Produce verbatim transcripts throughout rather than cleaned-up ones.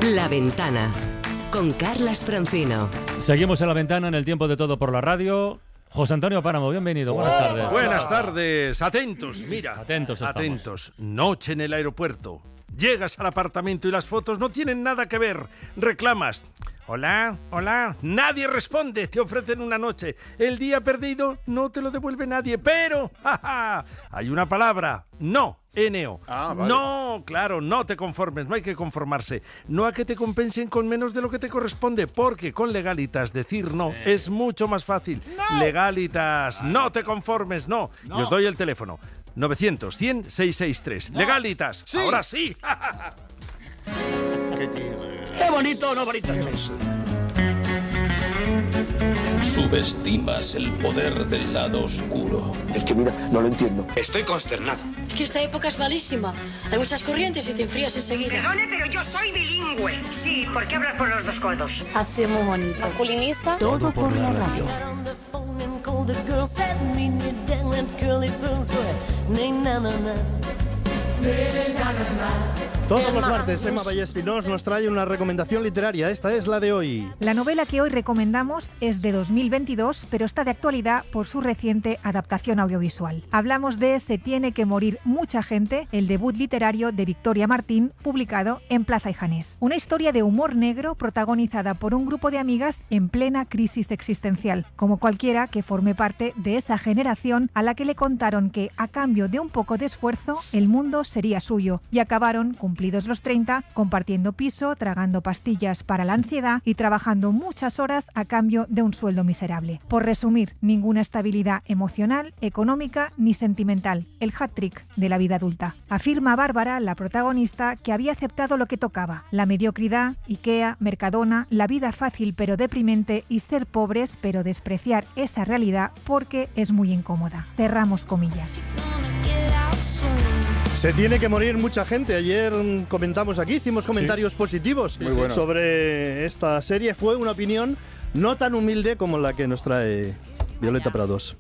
La Ventana, con Carlas Francino. Seguimos en La Ventana, en el tiempo de todo por la radio. José Antonio Páramo, bienvenido, buenas tardes. Buenas tardes, atentos, mira. Atentos estamos. Atentos, noche en el aeropuerto. Llegas al apartamento y las fotos no tienen nada que ver. Reclamas. Hola, hola. Nadie responde, te ofrecen una noche. El día perdido no te lo devuelve nadie, pero jaja, hay una palabra, no. N O. Ah, vale. No, claro, no te conformes, no hay que conformarse. No a que te compensen con menos de lo que te corresponde, porque con Legalitas decir no eh. es mucho más fácil. No. Legalitas, ah, no te conformes, no. no. Y os doy el teléfono. novecientos, cien, seiscientos sesenta y tres. No. Legalitas, sí. Ahora sí. Qué tío. Qué bonito, no bonito. Subestimas el poder del lado oscuro. Es que mira, no lo entiendo. Estoy consternado. Es que esta época es malísima. Hay muchas corrientes y te enfrías enseguida. Perdone, pero yo soy bilingüe. Sí, porque hablas por los dos codos. Hacemos bonito. Masculinista. Todo, Todo por, por la radio. Todos los martes, Emma Vallespinós nos trae una recomendación literaria. Esta es la de hoy. La novela que hoy recomendamos es de dos mil veintidós, pero está de actualidad por su reciente adaptación audiovisual. Hablamos de Se tiene que morir mucha gente, el debut literario de Victoria Martín, publicado en Plaza y Janés. Una historia de humor negro protagonizada por un grupo de amigas en plena crisis existencial, como cualquiera que forme parte de esa generación a la que le contaron que, a cambio de un poco de esfuerzo, el mundo sería suyo, y acabaron cumplidos los treinta, compartiendo piso, tragando pastillas para la ansiedad y trabajando muchas horas a cambio de un sueldo miserable. Por resumir, ninguna estabilidad emocional, económica ni sentimental. El hat-trick de la vida adulta. Afirma Bárbara, la protagonista, que había aceptado lo que tocaba. La mediocridad, Ikea, Mercadona, la vida fácil pero deprimente y ser pobres pero despreciar esa realidad porque es muy incómoda. Cerramos comillas. Se tiene que morir mucha gente. Ayer comentamos aquí, hicimos comentarios sí. positivos Muy bueno. sobre esta serie. Fue una opinión no tan humilde como la que nos trae Violeta Vaya. Prados.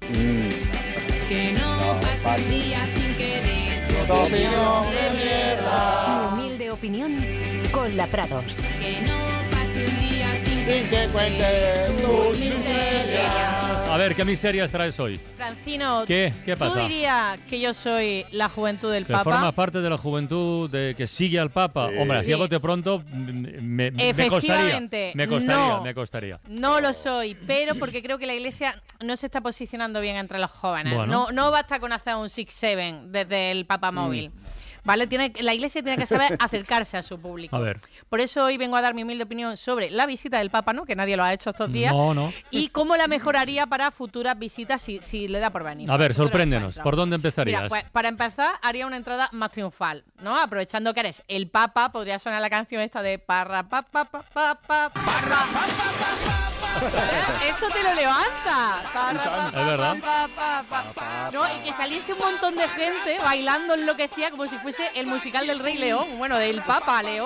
Mm. Que no pase un día sin que des tu opinión de mierda. Mi humilde opinión con la Prados. Que no pase un día sin, sin que, que cuentes tu miseria. A ver, ¿qué miserias traes hoy? Francino, ¿Qué? ¿Qué pasa? ¿Tú dirías que yo soy la juventud del que Papa? ¿Formas parte de la juventud de que sigue al Papa? Sí. Hombre, así sí. a bote pronto me, me, me costaría. Me costaría, no, me costaría. No lo soy, pero porque creo que la Iglesia no se está posicionando bien entre los jóvenes. Bueno. No, no basta con hacer un seis siete desde el Papa móvil. Mm. ¿Vale? Tiene, la Iglesia tiene que saber acercarse a su público. A ver. Por eso hoy vengo a dar mi humilde opinión sobre la visita del Papa, ¿no? Que nadie lo ha hecho estos días. No, no. Y cómo la mejoraría para futuras visitas si, si le da por venir. A ver, sorpréndenos. ¿Por dónde empezarías? Mira, pues para empezar haría una entrada más triunfal, ¿no? Aprovechando que eres el Papa, podría sonar la canción esta de parra pa pa pa pa pa parra pa pa. Esto te lo levanta. Parra, pa, es verdad. Pa, pa, pa, pa. ¿No? Y que saliese un montón de gente bailando enloquecida como si fuese el musical del Rey León, bueno, del Papa León.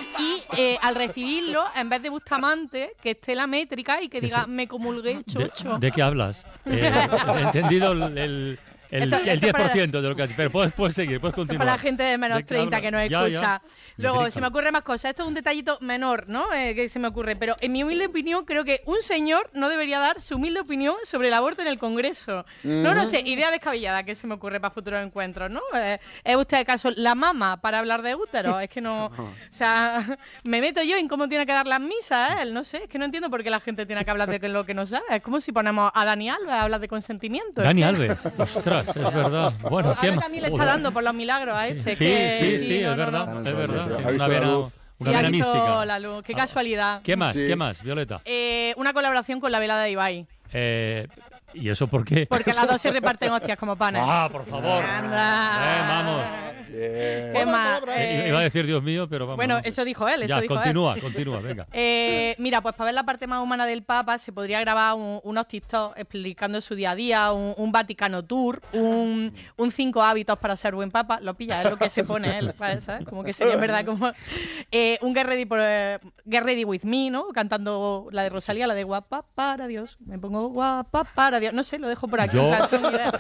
Y eh, al recibirlo, en vez de Bustamante, que esté la métrica y que diga, me comulgué, chocho. ¿De, ¿de qué hablas? Eh, he entendido el... el... El, esto, el diez por ciento de lo que haces, pero puedes, puedes seguir, puedes continuar. Para la gente de menos treinta que nos escucha. Ya, ya. Luego, Métrica. Se me ocurren más cosas. Esto es un detallito menor, ¿no? Eh, que se me ocurre. Pero en mi humilde opinión, creo que un señor no debería dar su humilde opinión sobre el aborto en el Congreso. Uh-huh. No, no sé, idea descabellada que se me ocurre para futuros encuentros, ¿no? Eh, ¿Es usted acaso la mama para hablar de útero? Es que no... O sea, me meto yo en cómo tiene que dar las misas, ¿eh? No sé, es que no entiendo por qué la gente tiene que hablar de lo que no sabe. Es como si ponemos a Dani Alves a hablar de consentimiento. Dani ¿eh? Alves, ostras, es verdad. Bueno, ahora también le está dando por los milagros a ese. Sí, que, sí, sí, sí, no, es, no, verdad, no, no. es verdad, sí, sí, es ha visto verdad. la luz. Una sí, vena ha visto mística. La luz. Qué casualidad. ¿Qué más? Sí. ¿Qué más, Violeta? Eh, una colaboración con la velada de Ibai. Eh, ¿Y eso por qué? Porque las dos se reparten hostias como panes. Ah, por favor. Anda. Eh, vamos. Yeah. ¿Qué más? Eh, Iba a decir Dios mío, pero vamos. Bueno, vamos. eso dijo él, eso ya, dijo continúa, él. continúa, venga. Eh, mira, pues para ver la parte más humana del Papa se podría grabar un, unos TikTok explicando su día a día, un, un Vaticano Tour, un, un cinco hábitos para ser buen Papa. Lo pilla, es lo que se pone él, ¿sabes? Como que sería en verdad como... Eh, un Get Ready, por, eh, Get Ready With Me, ¿no? Cantando la de Rosalía, la de Guapa para Dios. Me pongo pongo guapa para Dios. No sé, lo dejo por aquí. Yo, claro, son ideas.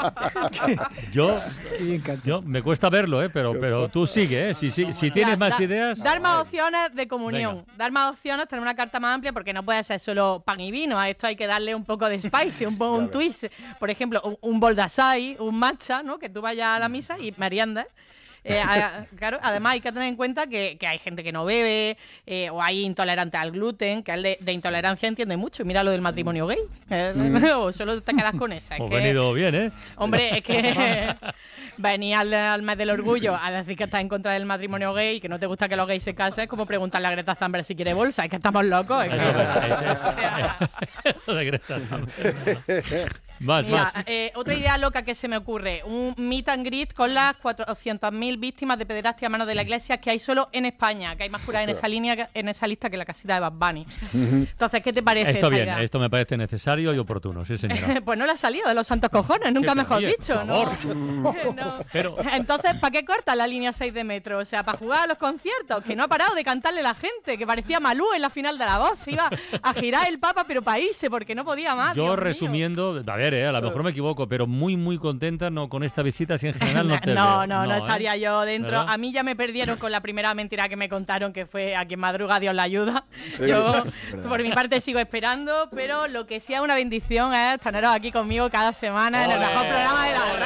yo, yo me cuesta verlo, ¿eh? pero, pero tú sigue, ¿eh? si, si, si tienes Ya, más da- ideas... Dar más opciones de comunión. Venga. Dar más opciones, tener una carta más amplia, porque no puede ser solo pan y vino. A esto hay que darle un poco de spicy, un, poco, un twist. Por ejemplo, un, un bol de açaí, un matcha, ¿no? Que tú vayas a la misa y meriendas. Eh, a- claro, además hay que tener en cuenta que, que hay gente que no bebe eh, o hay intolerantes al gluten, que el de, de intolerancia entiende mucho. Y mira lo del matrimonio gay. Eh, Mm. o solo te quedas con esa. Es Hemos que- venido bien, ¿eh? Hombre, es que venir al, al mes del orgullo a decir que estás en contra del matrimonio gay y que no te gusta que los gays se casen, es como preguntarle a Greta Thunberg si quiere bolsa. Es que estamos locos. Es que- Eso es verdad, es- es- Lo de Greta Thunberg. Más, Mira, más. eh, otra idea loca que se me ocurre, un meet and greet con las cuatrocientas mil víctimas de pederastia a manos de la iglesia que hay solo en España, que hay más curas en esa línea, que- en esa lista que la casita de Bad Bunny. Entonces, ¿qué te parece Esto esa bien, idea? esto me parece necesario y oportuno, sí señora. Pues no le ha salido de los santos cojones, nunca Sí, pero, mejor oye, dicho, por ¿no? favor. No. Pero- Entonces, ¿para qué corta la línea seis de metro? O sea, para jugar a los conciertos, que no ha parado de cantarle la gente, que parecía Malú en la final de La Voz. Se iba a girar el Papa, pero para irse, porque no podía más. Yo Dios mío. resumiendo, a ver, eh, a lo mejor me equivoco, pero muy, muy contenta no con esta visita, si en general no te No, veo. no, no ¿eh? estaría yo dentro. ¿Verdad? A mí ya me perdieron con la primera mentira que me contaron, que fue a quien madruga Dios la ayuda. Sí, Yo, verdad. por mi parte, sigo esperando, pero lo que sí es una bendición es teneros aquí conmigo cada semana en el mejor programa de la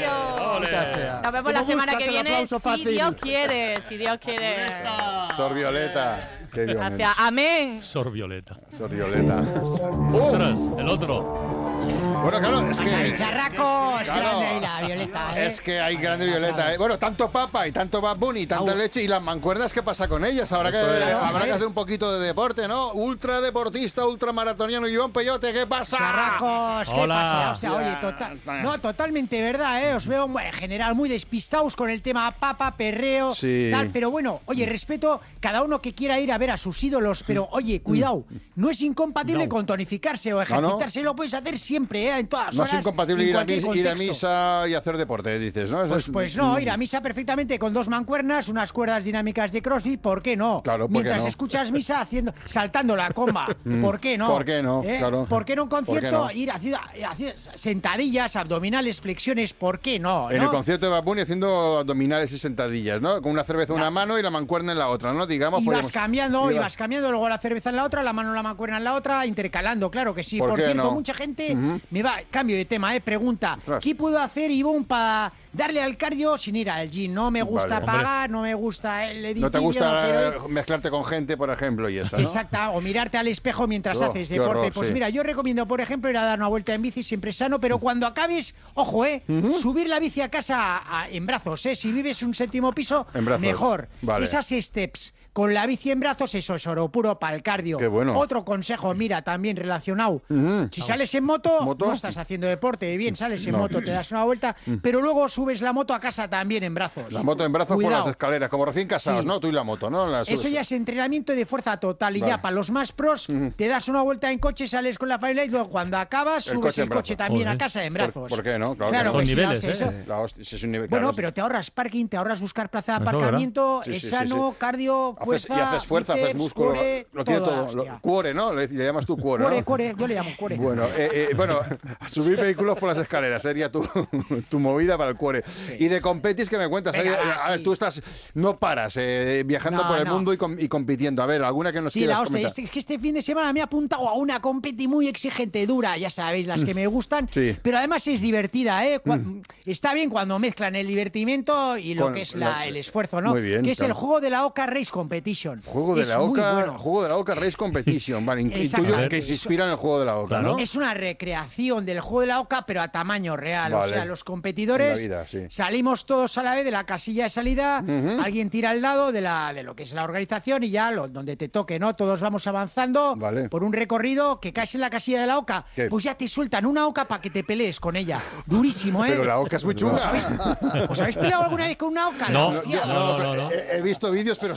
radio. Nos vemos la ¿Cómo semana buscas que el viene, aplauso si fácil? Dios quiere, si Dios quiere. Sor Violeta. Qué Dios mío. Gracias, amén. Sor Violeta. Sor Violeta. Ostras, el otro. Bueno, claro, es que... Bicharracos, Claro. grande ahí la Violeta, ¿eh? Es que hay grande Violeta, ¿eh? Bueno, tanto papa y tanto Bad Bunny y tanta Au. leche. ¿Y las mancuernas qué pasa con ellas? Habrá que, Eso es. habrá que Claro. hacer un poquito de deporte, ¿no? Ultra deportista, ultra maratoniano, Iván Peyote, ¿qué pasa? Charracos, ¿qué Hola. pasa? O sea, oye, total, no, totalmente verdad, ¿eh? Os veo bueno, en general muy despistados con el tema papa, perreo, Sí. tal, pero bueno, oye, respeto cada uno que quiera ir a ver a sus ídolos, pero oye, cuidado, no es incompatible No. con tonificarse o no. ejercitarse, lo puedes hacer siempre, ¿eh? En todas No horas, es incompatible en ir a, cualquier mis- ir a contexto. misa y hacer deporte, dices, ¿no? Eso Pues, es- pues no, ir a misa perfectamente con dos mancuernas, unas cuerdas dinámicas de CrossFit, ¿por qué no? Claro, ¿por qué Mientras no? escuchas misa haciendo, saltando la comba, ¿por qué no? ¿Por qué no? ¿Eh? Claro. ¿Por qué no un ¿Por qué concierto no? ir haciendo, haciendo sentadillas, abdominales, flexiones, ¿por qué no? En ¿no? el concierto de Bad Bunny haciendo abdominales y sentadillas, ¿no? Con una cerveza en una mano y la mancuerna en la otra, ¿no? Digamos, Y vas podemos- cambiando, y Ibas- vas cambiando, luego la cerveza en la otra, la mano en la mancuerna en la otra, intercalando, claro que sí. ¿Por Por, qué cierto, no? mucha gente Ujú. me va, cambio de tema, eh, pregunta, Ostras. ¿qué puedo hacer, Ivonne, para darle al cardio sin ir al gym? No me gusta Vale. pagar, no me gusta el edificio, No te no gusta quiero ir. mezclarte con gente, por ejemplo, y eso, ¿no? Exacta, o mirarte al espejo mientras Oh, haces qué deporte. horror, Pues sí. mira, yo recomiendo, por ejemplo, ir a dar una vuelta en bici, siempre sano, pero cuando acabes, ojo, ¿eh? Subir la bici a casa a- en brazos, ¿eh? Si vives un séptimo piso, En brazos. mejor. Vale. Esas steps con la bici en brazos, eso es oro puro para el cardio. Qué bueno. Otro consejo, mira, también relacionado. Ujú. Si sales en moto, ¿Moto? no estás haciendo deporte, bien, sales en No. moto, te das una vuelta, pero luego subes la moto a casa también en brazos. La moto en brazos por Cuidado. las escaleras, como recién casados, Sí. ¿no? Tú y la moto, ¿no? La Eso subes. ya es entrenamiento de fuerza total y Vale. ya para los más pros te das una vuelta en coche, sales con la familia y luego cuando acabas El subes coche en el coche brazos. también a Joder. casa en brazos. ¿Por, por qué no? Claro, Claro que Son que sí, niveles, la hostia, ¿eh? eso. La hostia, ese es un nivel, Bueno, claro, pero te ahorras parking, te ahorras buscar plaza de Eso, aparcamiento, ¿verdad? Sí, es sí, sí, sano, sí. cardio, Haces- fuerza, y haces fuerza, haces bíceps, músculo, cuore, lo tiene toda todo. hostia. Lo- cuore, ¿no? Le, le llamas tú cuore, Cuore, ¿no? cuore, yo le llamo cuore. Bueno, eh, eh, bueno, subir vehículos por las escaleras sería tu, tu movida para el cuore. Y de competis que me cuentas, Venga, eh, va, a ver, sí. tú estás, no paras, eh, viajando No, por el no. mundo y, com- y compitiendo. A ver, alguna que nos Sí, quieras la hostia, comentar. es, es que este fin de semana me he apuntado a una competi muy exigente, dura, ya sabéis, las que me gustan, Sí. pero además es divertida, ¿eh? Cua- Está bien cuando mezclan el divertimento y lo Con que es la- la- el esfuerzo, ¿no? Muy bien, que es claro. el juego de la Oca Race Competition. Juego de Es la muy Oca, bueno. juego de la Oca Race Competition, vale, intuyo Exacto. que se inspira en el juego de la Oca, Claro. ¿no? Es una recreación del juego de la Oca, pero a tamaño real. O Vale. sea, los competidores En la vida, sí. salimos todos a la vez de la casilla de salida, alguien tira al lado de, la, de lo que es la organización y ya lo, donde te toque, ¿no? Todos vamos avanzando Vale. por un recorrido que caes en la casilla de la Oca. ¿Qué? Pues ya te sueltan una Oca para que te pelees con ella. Durísimo, ¿eh? Pero la Oca es muy chunga. ¿Os habéis peleado alguna vez con una Oca? La No, hostia. no, no, no. He, he visto vídeos, pero son terribles.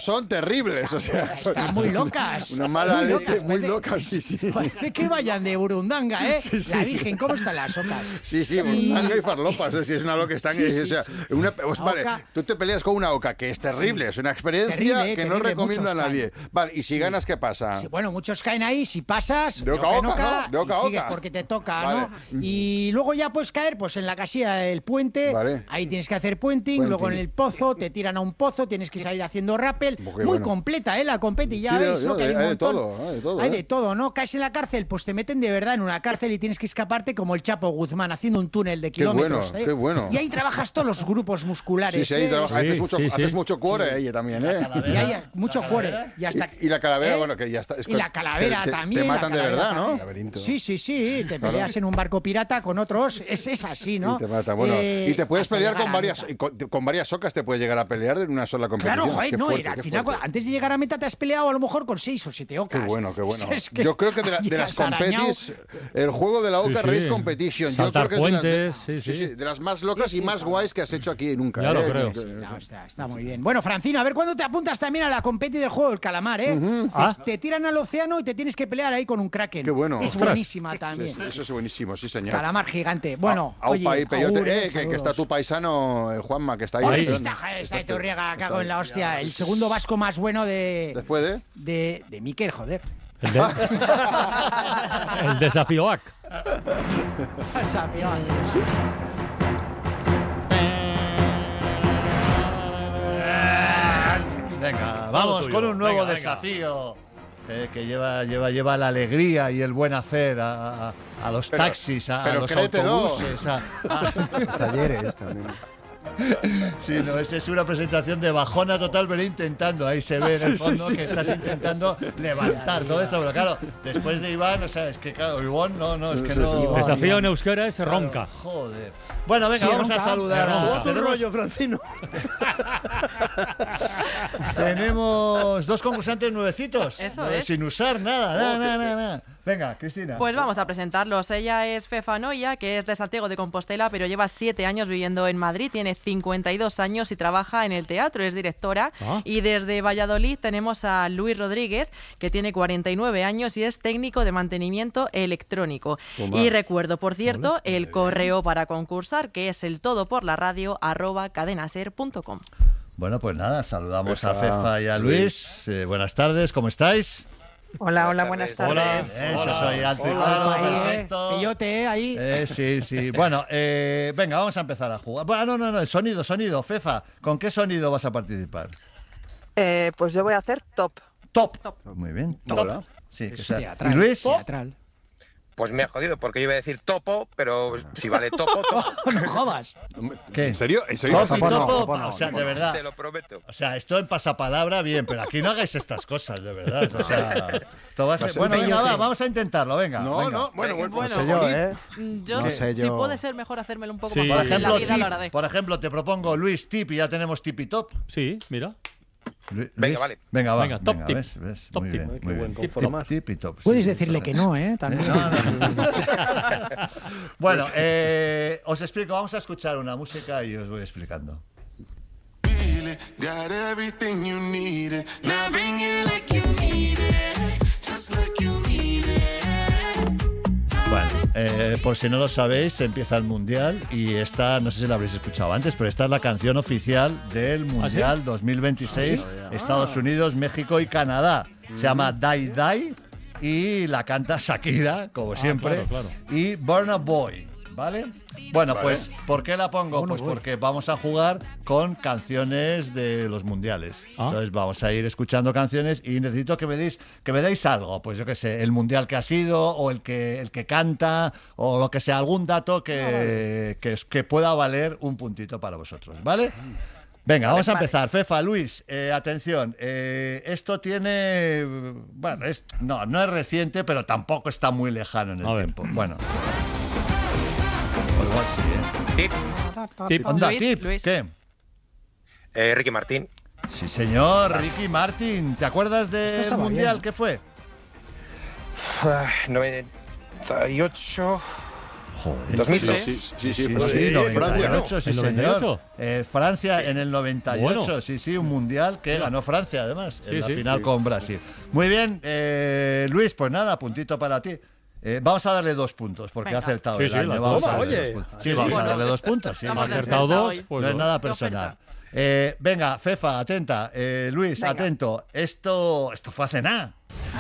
terribles, o sea... Están muy locas. Una mala muy leche, locas, muy parece- locas, sí, sí. Parece que vayan de burundanga, ¿eh? Sí, sí, la sí. Virgen, ¿cómo están las ocas? Sí, sí, burundanga y farlopas, si es una loca, están... Sí, sí, o sea, sí. una, pues, La vale, oca- tú te peleas con una oca, que es terrible, Sí. es una experiencia Terrible, que no terrible, recomiendo a muchos nadie. Vale, y si ganas, ¿qué pasa? Sí, bueno, muchos caen ahí, si pasas, De oca a en oca, ¿no? De oca a y sigues oca. porque te toca, Vale. ¿no? Y luego ya puedes caer pues en la casilla del puente, Vale. ahí tienes que hacer puenting, Puenting. luego en el pozo, te tiran a un pozo, tienes que salir haciendo rappel. Qué Muy bueno. completa, ¿eh? La competi, ya Sí, veis, yo- ¿no? Que hay un hay de montón. todo, hay de todo, Hay ¿eh? de todo, ¿no? Caes en la cárcel, pues te meten de verdad en una cárcel y tienes que escaparte como el Chapo Guzmán, haciendo un túnel de Qué kilómetros. bueno, ¿eh? qué bueno. Y ahí trabajas todos los grupos musculares. Sí, sí, ahí ¿eh? trabaja, haces mucho, sí, sí. haces mucho cuore ella también, ¿eh? Y hay mucho cuore. Y hasta Y, y la calavera, ¿Eh? bueno, que ya está. es Y que la calavera te- te- también. Te la matan de calavera verdad, ¿no? también. Sí, sí, sí. Te peleas en un barco pirata con otros. Es, es así, ¿no? Y te matan, bueno. Eh, y te puedes hasta pelear llegar con a varias, meta. con, con varias ocas, te puedes llegar a pelear en una sola competición. Claro, joder, Qué no, fuerte, y al qué final, fuerte. antes de llegar a meta te has peleado a lo mejor con seis o siete ocas. Qué bueno, qué bueno. Es que Yo creo que de, la- de las llegas arañado. competis, el juego de la Oca Sí, sí. Race Competition, Saltar yo creo que es de las, de- puentes, sí, sí. de las más locas y más guays que has hecho aquí nunca. Ya lo ¿eh? creo. Que- No, está, está muy bien. Bueno, Francino, a ver cuándo te apuntas también a la competi del juego del calamar, ¿eh? Te, Ah. te tiran al océano y te tienes que pelear ahí con un kraken. Qué bueno. Es Ostras. buenísima Sí, también. sí, eso es buenísimo, sí, señor. Calamar gigante. Bueno, Au- oye, aupa ahí, peyote. agur, Eh, eh, que, que saludos. está tu paisano, el Juanma, que está ahí. Ahora sí esperando. está, está, está este- Iturriaga, cago está- en la hostia. El segundo vasco más bueno de. Después de... De, de Miquel, joder. El, de- el desafío A C. Desafío. Venga, vamos tuyo. con un nuevo Venga, venga. desafío eh, que lleva, lleva, lleva la alegría y el buen hacer a, a- a los Pero- taxis, a, a pero los créetelo. autobuses. A, a- Los talleres también. Sí, no, es, es una presentación de bajona total, pero intentando, ahí se ve en el Sí, sí, fondo sí, que sí. estás intentando levantar todo esto, pero claro, después de Iván, o sea, es que claro, Iván no, no, es que Sí, sí, no... Iván, Desafío en euskera es ronca. Joder. Bueno, venga, Sí, vamos a ronca. saludar Ronca. a... Tu Tenemos, rollo, Francino. tenemos dos concursantes nuevecitos. Eso eh, es. Sin usar nada, nada, nada, nada, nada. Venga, Cristina. Pues vamos a presentarlos. Ella es Fefa Noya, que es de Santiago de Compostela, pero lleva siete años viviendo en Madrid, tiene cincuenta y dos años y trabaja en el teatro, es directora. Ah. Y desde Valladolid tenemos a Luis Rodríguez, que tiene cuarenta y nueve años y es técnico de mantenimiento electrónico. Y recuerdo, por cierto, el correo para concursar, que es el todo por la radio arroba cadenaser punto com. Bueno, pues nada, saludamos a Fefa, Fefa y a Luis. Eh, buenas tardes, ¿cómo estáis? Hola, hola, buenas tardes. Eso, soy alto y Hola, claro, ahí, eh. perfecto. Peyote, eh, ahí. Eh, sí, sí. Bueno, eh, venga, vamos a empezar a jugar. Bueno, no, no, no, el sonido, sonido. Fefa, ¿con qué sonido vas a participar? Eh, pues yo voy a hacer top. Top. Muy bien, top. Hola. Sí, que Es sea- teatral, ¿Y Luis? teatral. Pues me ha jodido, porque yo iba a decir topo, pero si vale topo, topo. No jodas. ¿Qué? ¿En serio? ¿En serio? Top y Topo no, topo, topo no, o sea, topo de no. verdad. Te lo prometo. O sea, esto en pasapalabra, bien, pero aquí no hagáis estas cosas, de verdad. O sea, esto va a ser... ser Bueno, venga, peyote. va, vamos a intentarlo, venga. No, venga. no, bueno, bueno, Bueno, no sé yo, ¿eh? Yo, No sé si yo. puede ser mejor hacérmelo un poco Sí. más Por fácil en la ejemplo, vida, tip, lo haré. por ejemplo, te propongo Luis Tip y ya tenemos Tip y Top. Sí, mira. Lu- Venga, Luis, vale. Venga, va. Venga, top venga, tip. ¿ves? ¿Ves? Top muy tip. bien, Ay, qué muy buen bien. Tip, conformar. tip y top. Puedes sí, decirle eso que es. no, ¿eh? También. No, no, no. Bueno, eh, os explico, vamos a escuchar una música y os voy explicando. Got everything you needed. Now bring it like you need it. Just like you need it. Bueno, eh, por si no lo sabéis, empieza el Mundial y esta, no sé si la habréis escuchado antes, pero esta es la canción oficial del Mundial dos mil veintiséis, Estados Unidos, México y Canadá. Se llama Die Die y la canta Shakira, como siempre, claro, claro. y Burna Boy, ¿vale? Bueno, Vale. pues, ¿por qué la pongo? Burna Pues Boy. porque vamos a jugar con canciones de los mundiales. Ah. Entonces vamos a ir escuchando canciones y necesito que me deis, que me deis algo, pues yo qué sé, el mundial que ha sido, o el que, el que canta, o lo que sea, algún dato que, que, que pueda valer un puntito para vosotros, ¿vale? Venga, vamos a empezar. Fefa, Luis, eh, atención. eh, esto tiene... Bueno, es, no, no es reciente, pero tampoco está muy lejano en el A ver. tiempo. Bueno. O igual sí, ¿eh? Tip. Tip. Onda, Luis, tip. Luis. ¿Qué? Eh, Ricky Martín. Sí, señor, Ricky Martin. ¿Te acuerdas Esto del estaba mundial bien. que fue? Ah, noventa y ocho. Joder. dos mil dos. Sí, sí, sí, sí, Sí, fue- sí, sí, noventa y ocho, Francia, sí, ¿El noventa y señor. ocho? Eh, Francia en el noventa y ocho, Bueno. sí, sí, un mundial que ganó Francia, además, en Sí, la sí. final Sí. con Brasil. Muy bien, eh, Luis, pues nada, puntito para ti. Eh, vamos a darle dos puntos, porque Venga. ha acertado Sí, el sí, año. las Vamos dos. a darle Oye. dos puntos. Sí, Sí, vamos a bueno. darle dos puntos. Sí, Hemos vamos a acertado darle dos, pues no es dos. nada Qué personal. Eh, venga, Fefa, atenta. Eh, Luis, Venga. atento. Esto, esto fue hace nada.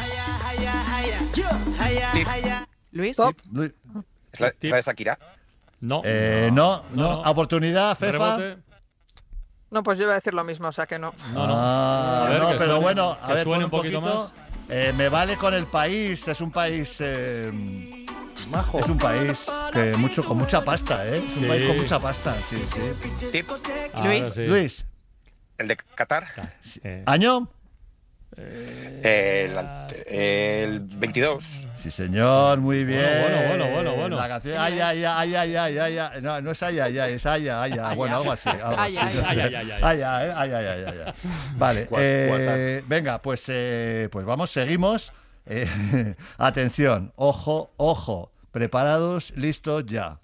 Luis. Top. Luis. ¿Es la, es la de Shakira? No. Eh, no, no, no, no. Oportunidad, Fefa. Rebote. No, pues yo iba a decir lo mismo, o sea que no. No, no. Ah, A ver, no, que pero suene- bueno, a que ver, suene pon un poquito más. Eh, me vale con el país, es un país eh, majo, es un país que mucho con mucha pasta, ¿eh? Es un Sí. país con mucha pasta, sí, sí. Tip. Ahora Luis. sí. Luis, ¿El de Qatar? Eh, año, El, ante- el veintidós. sí señor, muy bien. bueno, bueno, bueno, bueno. La canción, ay, ay, ay, ay, ay, ay, ay, no, no es ay, ay, ay, es ay, ay, ay, bueno, algo así, algo Ay, así. ay, ay, ay, ay, ay. Ay, ay, ay, ay, ay, ay, ay. Vale, Cua- eh, venga, pues, eh, pues vamos, seguimos. Eh, atención, ojo, ojo, preparados, listos, ya.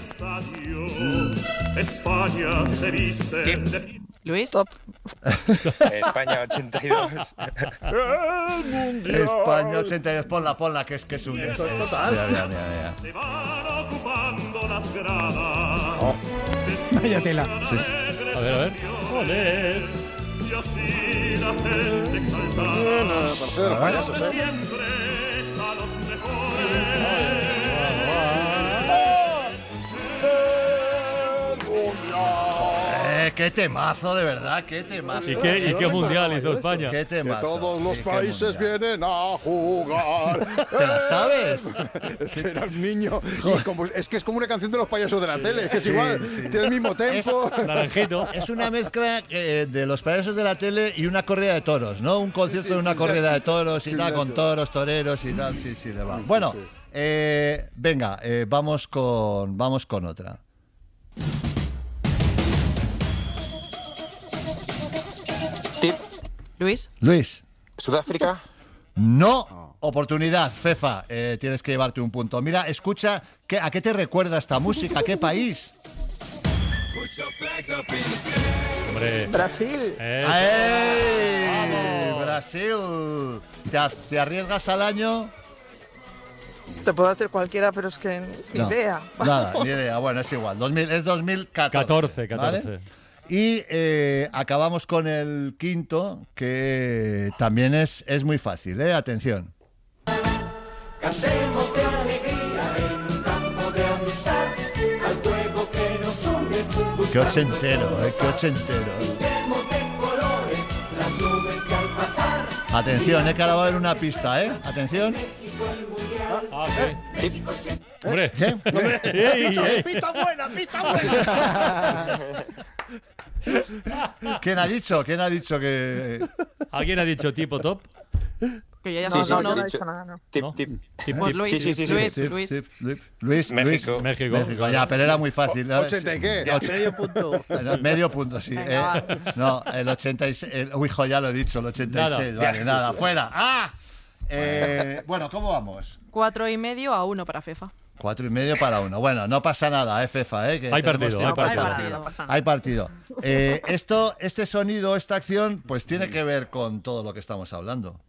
Luis. Top. España ochenta y dos. España ochenta y dos, ponla, ponla, que es que es un... Es, es- mira, mira, mira, mira. Vaya tela. Sí, sí. A ver, a ver. Olés. Partido de los payasos, ¿eh? Eh, qué temazo, de verdad, qué temazo. ¿Y qué, y qué mundial hizo España? Qué Que temazo. todos los Sí, qué países mundial. vienen a jugar. ¿Te la sabes? Es que era un niño. y como- es que es como una canción de los payasos de la tele. Es que es Sí, igual. sí. Tiene el mismo tempo. Naranjito. Es una mezcla eh, de los payasos de la tele y una corrida de toros, ¿no? Un concierto Sí, sí, de una sí, corrida sí. de toros y Sí, tal, con sí. toros, toreros y tal. Sí, sí, le va. Bueno, sí. eh, venga, eh, vamos con, vamos con otra. Tip. Luis. Luis. Sudáfrica. No. Oportunidad, Fefa, eh, tienes que llevarte un punto. Mira, escucha, ¿qué, ¿a qué te recuerda esta música? ¿A qué país? Hombre. Brasil. Eso. ¡Ey! Vamos. Brasil. ¿Te, a- te arriesgas al año? Te puedo decir cualquiera, pero es que ni No, idea. Nada, ni idea. Bueno, es igual. dos mil, es dos mil catorce. catorce, ¿vale? catorce. Y eh, acabamos con el quinto, que también es, es muy fácil, ¿eh? Atención. Cantemos de alegría en un campo de amistad, al fuego que nos une. Qué ochentero, ¿eh? Qué ochentero. Pintemos de colores las nubes que al pasar. Atención, ¿eh? Que ahora va a haber una pista, ¿eh? Atención. Ah, sí. Hombre. ¿Qué? Hombre. Ey, ey. Pita buena, pita buena. ¿Quién ha dicho? ¿Quién ha dicho que...? ¿Alguien ha dicho tipo top? Que yo ya No, sí, no, sí, yo no sí, he sí. dicho nada, no. Tip, ¿No? tip. Tip, Pues tip. Luis. Sí, sí, sí, sí. Luis. Tip, Luis. tip, Luis, Luis, México. Luis. México. México, ya, pero era muy fácil. ¿ochenta y qué? Och- Medio punto. No, medio punto, sí. Venga, eh. No, el ochenta y seis. El, uy, jo, ya lo he dicho, el ochenta y seis. Nada. Vale, nada, fuera. ¡Ah! Eh, bueno, ¿cómo vamos? Cuatro y medio a uno para Fefa. Cuatro y medio para uno. Bueno, no pasa nada, eh, Fefa. Eh, que Hay tenemos partido, tiempo. hay Hay partido. partido, no pasa nada. Hay partido. Eh, esto, este sonido, esta acción, pues tiene que ver con todo lo que estamos hablando.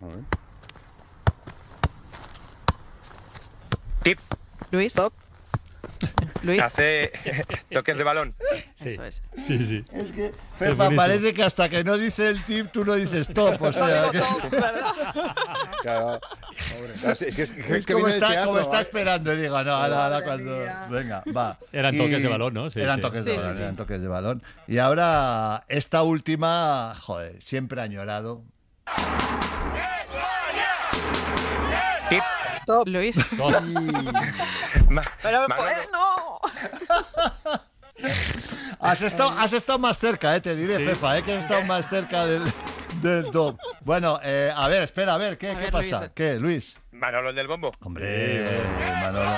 Tip. Luis. Top. Luis. Hace toques de balón. Sí. Eso es. Sí, sí. Es que, Es Fefa, buenísimo. parece que hasta que no dice el tip, tú no dices top. O sea, que- Claro. Pobre. Es, es que, es, que- es que como viene del está, teatro, como está ¿vale? esperando y digo, no, ahora, ahora Madre cuando... mía. Venga, va. Eran Y- toques de balón, ¿no? Sí, eran sí. toques de Sí, balón, sí, sí. eran toques de balón. Y ahora, esta última, joder, siempre añorado. Tip. Top. Luis. Top. Ma- Pero Manolo. pues, no. Has estado, has estado más cerca, eh, te diré, Sí. Fefa, eh, que has estado más cerca del, del top. Bueno, eh, a ver, espera, a ver, ¿qué, A qué ver, pasa? Luis. ¿Qué, Luis? Manolo el del bombo. Hombre, eh, Manolo.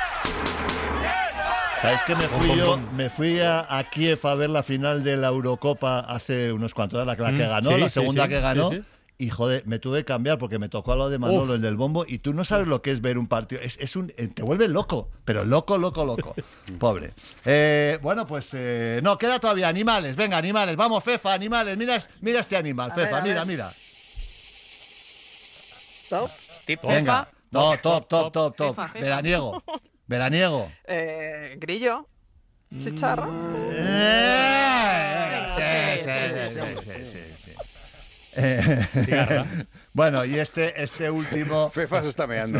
¿Sabéis que me Pom, fui pom, yo? pom. Me fui a, a Kiev a ver la final de la Eurocopa hace unos cuantos años, la, la que Mm, ganó, sí, la sí, segunda sí, que ganó. sí, sí. y joder, me tuve que cambiar porque me tocó a lo de Manolo, Uf. el del bombo, y tú no sabes lo que es ver un partido. Es, es un, te vuelve loco, pero loco, loco, loco. Pobre. Eh, bueno, pues eh, no, queda todavía animales. Venga, animales. Vamos, Fefa, animales. Mira, mira este animal, A Fefa, ver, a mira, ver. mira. Top. Tipo. Venga. No, top, top, top, top. Fefa, Fefa. Veraniego. Veraniego. Eh, grillo. Chicharra. Eh, sí, sí, sí, sí, sí, sí. Eh, bueno, y este, este último. Fefa se está meando.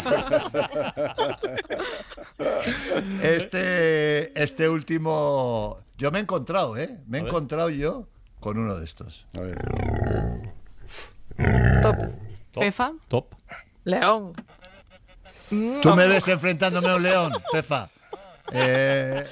Este, este último. Yo me he encontrado, ¿eh? Me he A ver. encontrado yo con uno de estos. A ver. Top. Top. Fefa. Top. León. Tú me ves enfrentándome a un león, Fefa. Eh,